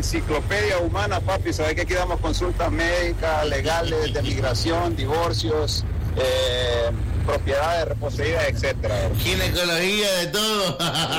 enciclopedia humana, papi. Sabes que aquí damos consultas médicas, legales, de migración, divorcios, propiedades reposeídas, etcétera. Ginecología, de todo.